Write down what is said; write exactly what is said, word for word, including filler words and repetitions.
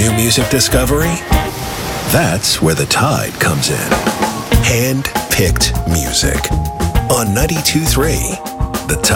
new music discovery? That's where The Tide comes in. Hand-picked music. On ninety-two point three, The Tide.